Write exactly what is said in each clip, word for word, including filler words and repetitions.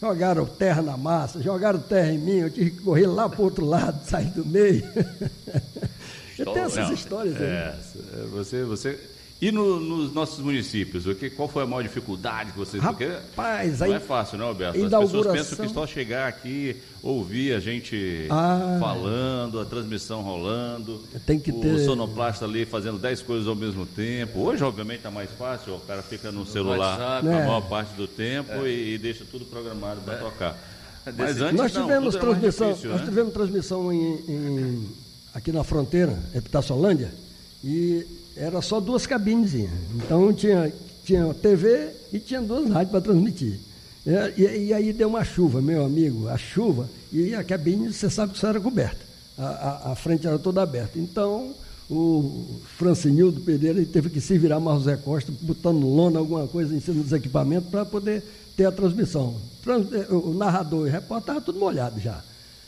jogaram terra na massa, jogaram terra em mim, eu tive que correr lá para o outro lado, sair do meio. Eu tenho essas Não, histórias aí. É, você, você... E no, nos nossos municípios, o que, qual foi a maior dificuldade que vocês... Rapaz, não aí, é fácil, não, Alberto? As inauguração... pessoas pensam que só chegar aqui, ouvir a gente ah, falando, a transmissão rolando, tem que o ter... sonoplasta ali fazendo dez coisas ao mesmo tempo. Hoje, obviamente, está mais fácil, o cara fica no celular WhatsApp, a é. maior parte do tempo é. e, e deixa tudo programado para é. tocar. Mas antes, nós tivemos não, transmissão, difícil, nós né? tivemos transmissão em, em, aqui na fronteira, Epitaçolândia, e era só duas cabines. Então tinha, tinha T V e tinha duas rádios para transmitir. É, e, e aí deu uma chuva, meu amigo, a chuva, e a cabine, você sabe que só era coberta. A, a, a frente era toda aberta. Então, o Francinildo Pereira ele teve que se virar mais Zé Costa, botando lona, alguma coisa em cima dos equipamentos para poder ter a transmissão. Trans, o narrador e o repórter estavam tudo molhado já.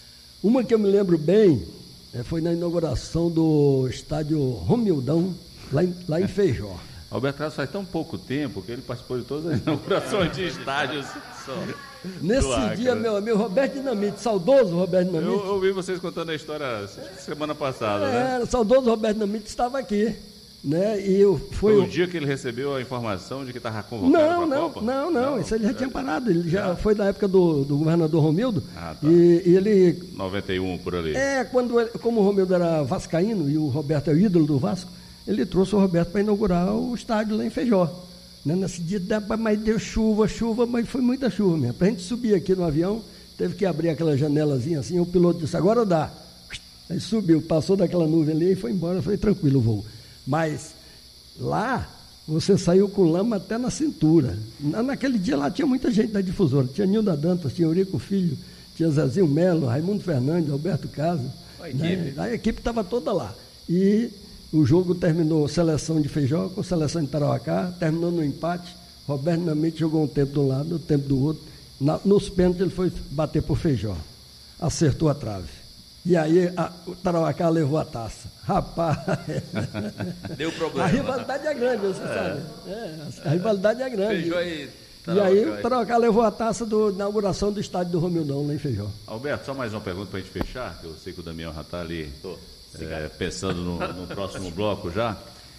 Uma que eu me lembro bem é, foi na inauguração do estádio Romildão, lá em, lá em Feijó. Alberto Carlos faz tão pouco tempo que ele participou de todas as inaugurações de estádios. Só. Nesse Acre, dia, meu amigo, Roberto Dinamite, saudoso Roberto Dinamite. Eu, eu ouvi vocês contando a história semana passada, é, né? O saudoso Roberto Dinamite estava aqui, né? E eu, foi, foi o o dia que ele recebeu a informação de que estava convocado não, para a não, Copa? Não, não, não, isso ele já é. tinha parado. Ele já, já foi na época do, do governador Romildo. Ah, tá. E, e ele... noventa e um, por ali. É, quando ele, como o Romildo era vascaíno e o Roberto é o ídolo do Vasco, ele trouxe o Roberto para inaugurar o estádio lá em Feijó. Né? Nesse dia, mas deu chuva, chuva, mas foi muita chuva mesmo. Para a gente subir aqui no avião, teve que abrir aquela janelazinha assim, o piloto disse, agora dá. Aí subiu, passou daquela nuvem ali e foi embora, foi tranquilo o voo. Mas lá, você saiu com lama até na cintura. Naquele dia lá tinha muita gente da difusora, tinha Nilda Dantas, tinha Eurico Filho, tinha Zezinho Melo, Raimundo Fernandes, Alberto Casas. A equipe né? A equipe estava toda lá. E o jogo terminou seleção de Feijó com seleção de Tarauacá, terminou no empate. Roberto Dinamite jogou um tempo de um lado, um tempo do outro. Na, nos pênaltis ele foi bater por Feijó. Acertou a trave. E aí a, o Tarauacá levou a taça. Rapaz! Deu problema. A rivalidade é grande, você é. sabe. É, a rivalidade é grande. Feijó e E aí o Tarauacá levou a taça da inauguração do estádio do Romildão, lá em Feijó. Alberto, só mais uma pergunta para a gente fechar, que eu sei que o Damião já está ali é, pensando no, no próximo bloco já.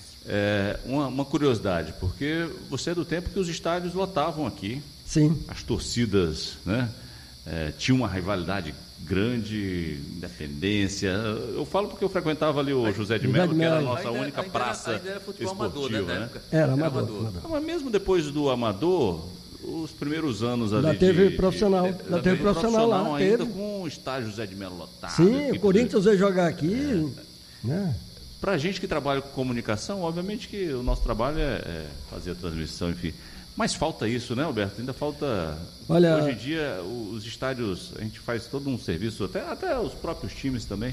É, uma, uma curiosidade, porque você é do tempo que os estádios lotavam aqui. Sim. As torcidas, né? É, tinha uma rivalidade grande, independência. Eu falo porque eu frequentava ali o José de Melo, que era a nossa ainda, única ainda praça era, ainda era futebol esportiva, amador, né? Era, era amador. amador. Não, mas mesmo depois do amador, os primeiros anos ali já teve de, profissional, de, já teve profissional, profissional lá, ainda teve. com o estádio José de Melo lotado. Sim, o Corinthians veio jogar aqui, é. né? Para a gente que trabalha com comunicação, obviamente que o nosso trabalho é, é fazer a transmissão, enfim. Mas falta isso, né, Alberto? Ainda falta... Olha, hoje em dia, os estádios, a gente faz todo um serviço, até, até os próprios times também,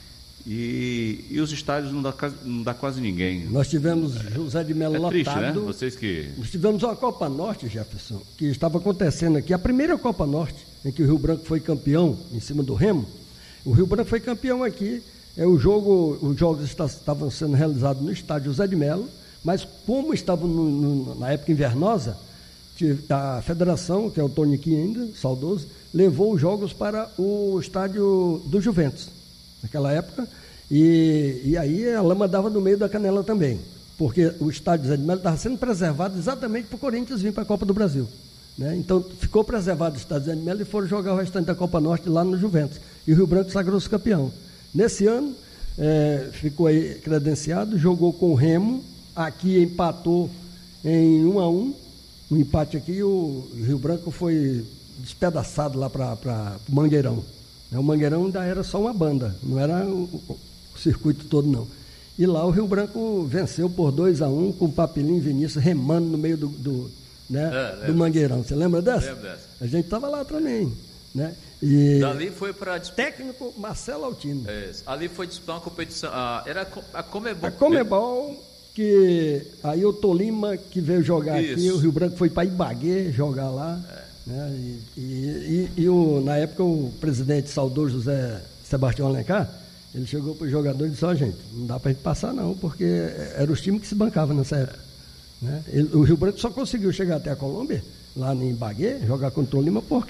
e, e os estádios não dá, não dá quase ninguém. Nós tivemos José de Melo é lotado. Triste, né? Vocês que... Nós tivemos uma Copa Norte, Jefferson, que estava acontecendo aqui, a primeira Copa Norte, em que o Rio Branco foi campeão, em cima do Remo. O Rio Branco foi campeão aqui. É, o jogo, os jogos estavam sendo realizados no estádio José de Melo, mas como estavam no, no, na época invernosa, a federação, que é o Toniquinho ainda, saudoso, levou os jogos para o estádio do Juventus, naquela época, e, e aí a lama dava no meio da canela também, porque o estádio José de Melo estava sendo preservado exatamente para o Corinthians vir para a Copa do Brasil. Né? Então ficou preservado o estádio José de Melo e foram jogar o restante da Copa Norte lá no Juventus, e o Rio Branco sagrou-se campeão. Nesse ano, é, ficou aí credenciado, jogou com o Remo, aqui empatou em um a um, um empate aqui, o Rio Branco foi despedaçado lá para o Mangueirão. O Mangueirão ainda era só uma banda, não era o, o circuito todo não. E lá o Rio Branco venceu por dois a um, com o Papelinho e Vinícius remando no meio do, do, né, é, do Mangueirão. Você lembra dessa? Lembro dessa. A gente estava lá também. Né? E dali foi para técnico Marcelo Altino. É, ali foi disputar uma competição. Ah, era a Comebol. A Comebol, que aí o Tolima que veio jogar Isso. aqui, o Rio Branco foi para Ibagué jogar lá. É. Né? E, e, e, e o, na época o presidente saudoso José Sebastião Alencar, ele chegou para os jogadores e disse, ó, oh, gente, não dá para a gente passar não, porque eram os times que se bancavam nessa época. É. Né? Ele, o Rio Branco só conseguiu chegar até a Colômbia, lá em Ibagué, jogar contra o Tolima, porque